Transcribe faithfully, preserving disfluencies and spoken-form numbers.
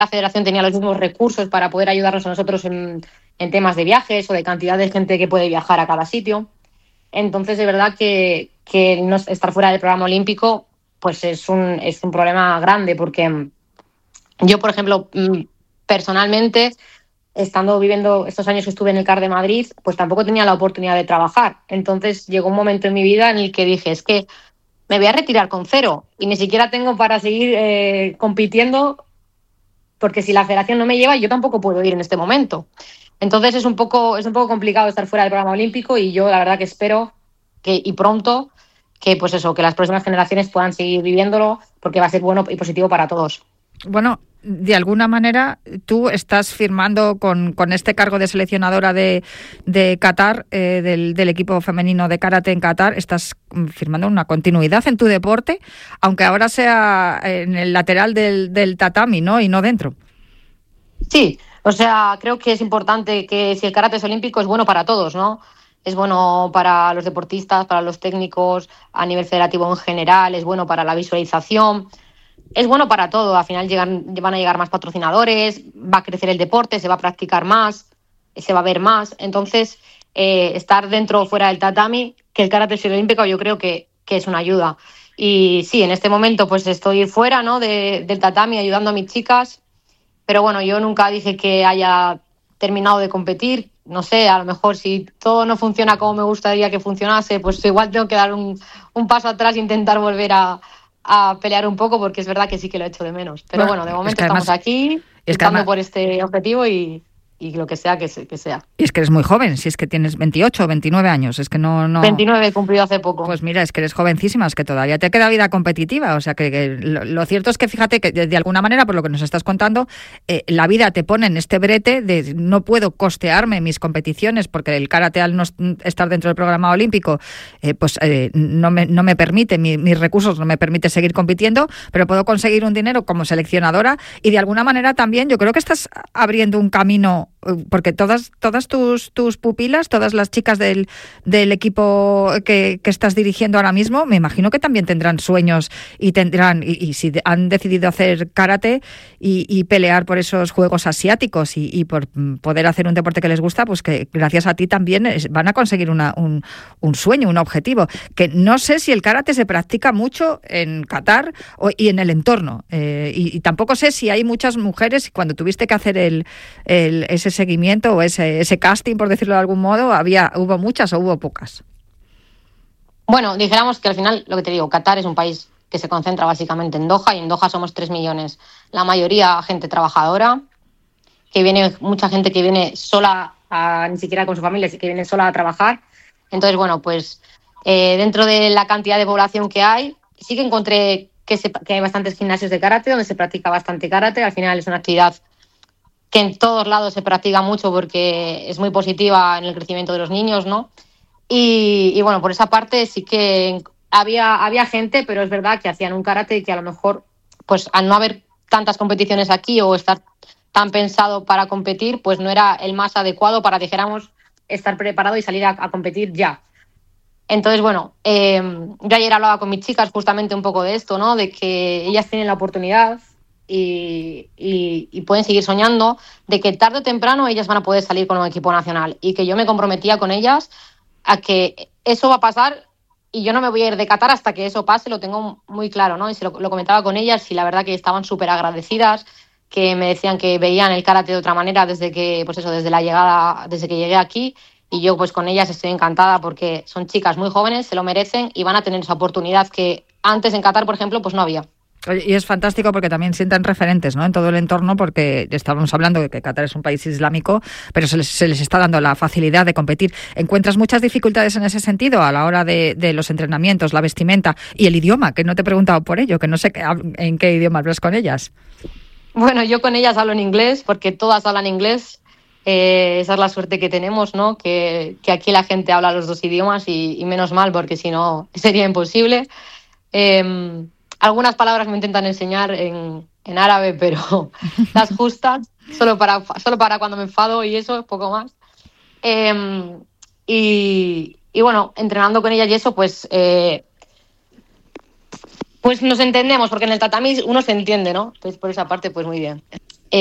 la federación tenía los mismos recursos para poder ayudarnos a nosotros en, en temas de viajes o de cantidad de gente que puede viajar a cada sitio. Entonces, de verdad que, que no estar fuera del programa olímpico pues es un, es un problema grande, porque yo, por ejemplo, personalmente, estando viviendo estos años que estuve en el C A R de Madrid, pues tampoco tenía la oportunidad de trabajar. Entonces llegó un momento en mi vida en el que dije, es que me voy a retirar con cero y ni siquiera tengo para seguir eh, compitiendo, porque si la federación no me lleva, yo tampoco puedo ir en este momento. Entonces es un poco, es un poco complicado estar fuera del programa olímpico, y yo la verdad que espero que, y pronto, que pues eso, que las próximas generaciones puedan seguir viviéndolo, porque va a ser bueno y positivo para todos. Bueno, de alguna manera tú estás firmando con, con este cargo de seleccionadora de, de Qatar, eh, del, del equipo femenino de karate en Qatar, estás firmando una continuidad en tu deporte, aunque ahora sea en el lateral del, del tatami, ¿no? Y no dentro. Sí, o sea, creo que es importante que si el karate es olímpico es bueno para todos, ¿no? Es bueno para los deportistas, para los técnicos, a nivel federativo en general, es bueno para la visualización. Es bueno para todo, al final llegan, van a llegar más patrocinadores, va a crecer el deporte, se va a practicar más, se va a ver más. Entonces, eh, estar dentro o fuera del tatami, que el karate sea olímpico, yo creo que, que es una ayuda. Y sí, en este momento pues estoy fuera, ¿no?, de, del tatami ayudando a mis chicas, pero bueno, yo nunca dije que haya terminado de competir. No sé, a lo mejor si todo no funciona como me gustaría que funcionase, pues igual tengo que dar un, un paso atrás e intentar volver a a pelear un poco, porque es verdad que sí que lo echo de menos. Pero bueno, bueno de momento es además, estamos aquí, es luchando además, por este objetivo y, y lo que sea que, se, que sea. Y es que eres muy joven, si es que tienes veintiocho o veintinueve años, es que no... no... veintinueve cumplido hace poco. Pues mira, es que eres jovencísima, es que todavía te queda vida competitiva, o sea que, que lo, lo cierto es que fíjate que de, de alguna manera, por lo que nos estás contando, eh, la vida te pone en este brete de no puedo costearme mis competiciones porque el karate, al no estar dentro del programa olímpico, eh, pues eh, no, me, no me permite, mi, mis recursos no me permite seguir compitiendo, pero puedo conseguir un dinero como seleccionadora y de alguna manera también yo creo que estás abriendo un camino, porque todas todas tus tus pupilas, todas las chicas del, del equipo que, que estás dirigiendo ahora mismo, me imagino que también tendrán sueños y tendrán, y, y si han decidido hacer karate y, y pelear por esos juegos asiáticos y, y por poder hacer un deporte que les gusta, pues que gracias a ti también van a conseguir una, un, un sueño, un objetivo. Que no sé si el karate se practica mucho en Qatar o, y en el entorno, eh, y, y tampoco sé si hay muchas mujeres, cuando tuviste que hacer el, el ese seguimiento o ese, ese casting, por decirlo de algún modo, había hubo muchas o hubo pocas. Bueno, dijéramos que al final, lo que te digo, Qatar es un país que se concentra básicamente en Doha, y en Doha somos tres millones. La mayoría gente trabajadora, que viene mucha gente que viene sola, a, ni siquiera con su familia, que viene sola a trabajar. Entonces, bueno, pues eh, dentro de la cantidad de población que hay, sí que encontré que, se, que hay bastantes gimnasios de karate donde se practica bastante karate. Al final es una actividad que en todos lados se practica mucho porque es muy positiva en el crecimiento de los niños, ¿no? Y, y bueno, por esa parte sí que había, había gente, pero es verdad que hacían un karate que a lo mejor, pues al no haber tantas competiciones aquí o estar tan pensado para competir, pues no era el más adecuado para, dijéramos, estar preparado y salir a, a competir ya. Entonces, bueno, eh, yo ayer hablaba con mis chicas justamente un poco de esto, ¿no? De que ellas tienen la oportunidad y, y, y pueden seguir soñando, de que tarde o temprano ellas van a poder salir con un equipo nacional, y que yo me comprometía con ellas a que eso va a pasar y yo no me voy a ir de Qatar hasta que eso pase, lo tengo muy claro, ¿no? Y se lo, lo comentaba con ellas y la verdad que estaban súper agradecidas, que me decían que veían el karate de otra manera desde que, pues eso, desde la llegada, desde que llegué aquí, y yo pues con ellas estoy encantada porque son chicas muy jóvenes, se lo merecen y van a tener esa oportunidad que antes en Qatar, por ejemplo, pues no había. Y es fantástico porque también sientan referentes, ¿no?, en todo el entorno, porque estábamos hablando de que Qatar es un país islámico, pero se les, se les está dando la facilidad de competir. ¿Encuentras muchas dificultades en ese sentido a la hora de, de los entrenamientos, la vestimenta y el idioma? Que no te he preguntado por ello, que no sé en qué idioma hablas con ellas. Bueno, yo con ellas hablo en inglés porque todas hablan inglés. Eh, esa es la suerte que tenemos, ¿no? Que, que aquí la gente habla los dos idiomas y, y menos mal, porque si no sería imposible. Eh, algunas palabras me intentan enseñar en, en árabe, pero las justas, solo para, solo para cuando me enfado y eso, poco más. Eh, y, y bueno, entrenando con ellas y eso, pues, eh, pues nos entendemos, porque en el tatami uno se entiende, ¿no? Entonces por esa parte, pues muy bien.